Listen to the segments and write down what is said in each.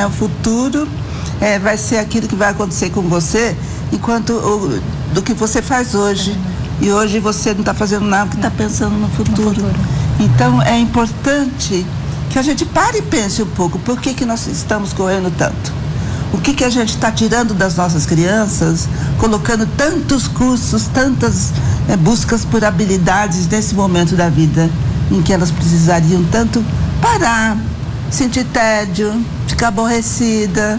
né? O futuro vai ser aquilo que vai acontecer com você do que você faz hoje. E hoje você não está fazendo nada porque está pensando no futuro. Então é importante que a gente pare e pense um pouco. Por que nós estamos correndo tanto? O que a gente está tirando das nossas crianças, colocando tantos cursos, tantas buscas por habilidades nesse momento da vida, em que elas precisariam tanto parar, sentir tédio, ficar aborrecida,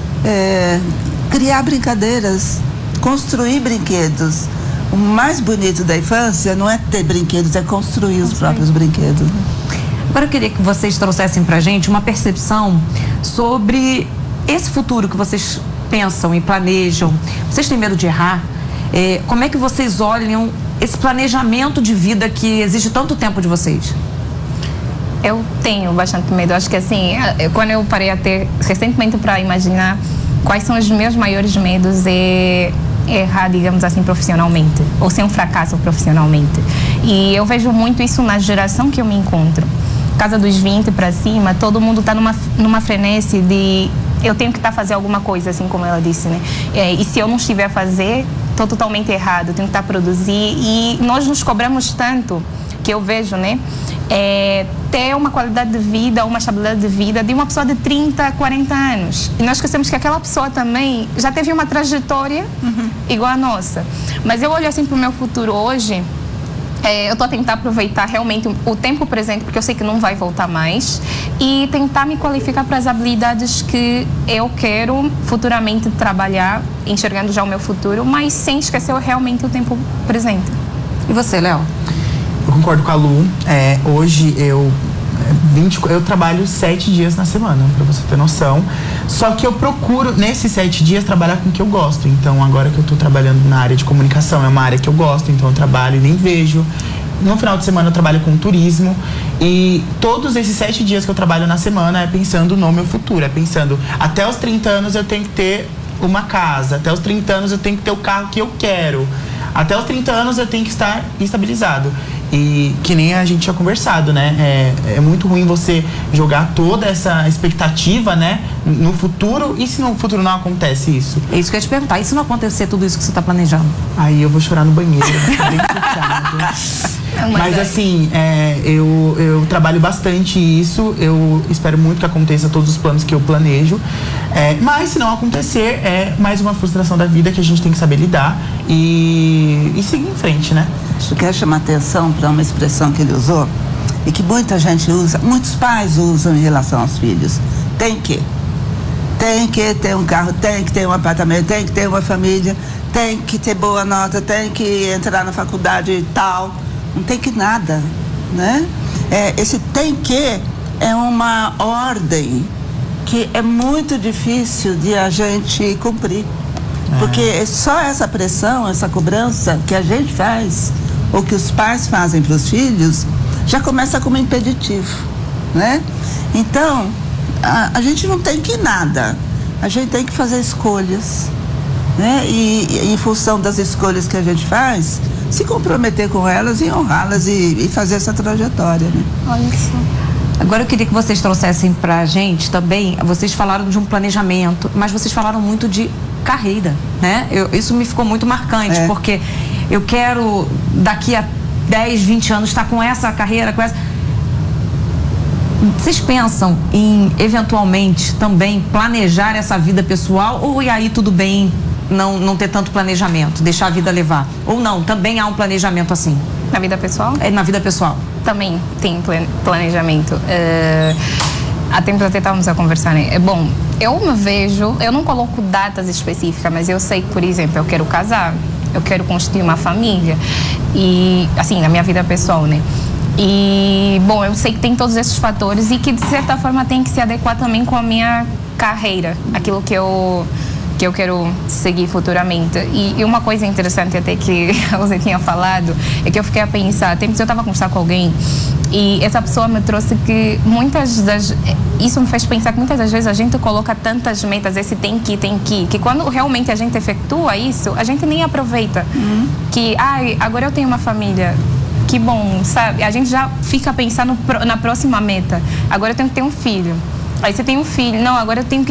criar brincadeiras, construir brinquedos. O mais bonito da infância não é ter brinquedos, é construir os próprios brinquedos. Agora eu queria que vocês trouxessem pra gente uma percepção sobre esse futuro que vocês pensam e planejam. Vocês têm medo de errar? Como é que vocês olham esse planejamento de vida que exige tanto tempo de vocês? Eu tenho bastante medo. Acho que assim, quando eu parei a ter recentemente para imaginar quais são os meus maiores medos, errar, digamos assim, profissionalmente, ou ser um fracasso profissionalmente. E eu vejo muito isso na geração que eu me encontro. Casa dos 20 para cima, todo mundo está numa frenesi de eu tenho que estar a fazer alguma coisa, assim como ela disse, né? E se eu não estiver a fazer, estou totalmente errado, eu tenho que estar a produzir. E nós nos cobramos tanto, que eu vejo, né? Ter uma qualidade de vida, uma estabilidade de vida de uma pessoa de 30, 40 anos. E nós esquecemos que aquela pessoa também já teve uma trajetória igual a nossa. Mas eu olho assim para o meu futuro hoje, eu estou a tentar aproveitar realmente o tempo presente, porque eu sei que não vai voltar mais, e tentar me qualificar para as habilidades que eu quero futuramente trabalhar, enxergando já o meu futuro, mas sem esquecer realmente o tempo presente. E você, Léo? Eu concordo com a Lu. Hoje eu trabalho 7 dias na semana, pra você ter noção. Só que eu procuro, nesses 7 dias, trabalhar com o que eu gosto. Então, agora que eu tô trabalhando na área de comunicação, é uma área que eu gosto, então eu trabalho e nem vejo. No final de semana eu trabalho com turismo. E todos esses 7 dias que eu trabalho na semana é pensando no meu futuro. É pensando, até os 30 anos eu tenho que ter uma casa. Até os 30 anos eu tenho que ter o carro que eu quero. Até os 30 anos eu tenho que estar estabilizado. E que nem a gente tinha conversado, né? É muito ruim você jogar toda essa expectativa, né? No futuro. E se no futuro não acontece isso? É isso que eu ia te perguntar. E se não acontecer tudo isso que você está planejando? Aí eu vou chorar no banheiro. Bem chateado. Mas assim, eu trabalho bastante isso. Eu espero muito que aconteça todos os planos que eu planejo. Mas se não acontecer, é mais uma frustração da vida que a gente tem que saber lidar e seguir em frente, né? Eu quero chamar atenção para uma expressão que ele usou e que muita gente usa, muitos pais usam em relação aos filhos. Tem que ter um carro, tem que ter um apartamento, tem que ter uma família, tem que ter boa nota, tem que entrar na faculdade e tal. Não tem que nada, né? Esse tem que é uma ordem que é muito difícil de a gente cumprir. Porque só essa pressão, essa cobrança que a gente faz, ou que os pais fazem para os filhos, já começa como impeditivo, né? Então, a gente não tem que nada. A gente tem que fazer escolhas, né? E em função das escolhas que a gente faz, se comprometer com elas e honrá-las e fazer essa trajetória, né? Olha isso. Agora eu queria que vocês trouxessem pra gente também, vocês falaram de um planejamento, mas vocês falaram muito de carreira, né? Isso me ficou muito marcante, porque eu quero daqui a 10, 20 anos estar com essa carreira, com essa... Vocês pensam em, eventualmente, também planejar essa vida pessoal ou e aí tudo bem não ter tanto planejamento, deixar a vida levar? Ou não, também há um planejamento assim? Na vida pessoal? Na vida pessoal. Também tem planejamento. Há tempo até estávamos a conversar, né? Bom, eu me vejo, eu não coloco datas específicas, mas eu sei que, por exemplo, eu quero casar, eu quero construir uma família, e, assim, na minha vida pessoal, né? E, bom, eu sei que tem todos esses fatores e que, de certa forma, tem que se adequar também com a minha carreira, aquilo que eu quero seguir futuramente. E uma coisa interessante até que você tinha falado é que eu fiquei a pensar, eu estava a conversar com alguém e essa pessoa me trouxe que isso me fez pensar que muitas das vezes a gente coloca tantas metas, esse tem que quando realmente a gente efetua isso, a gente nem aproveita. Que, agora eu tenho uma família, que bom, sabe? A gente já fica pensando na próxima meta. Agora eu tenho que ter um filho. Aí você tem um filho, não, agora eu tenho que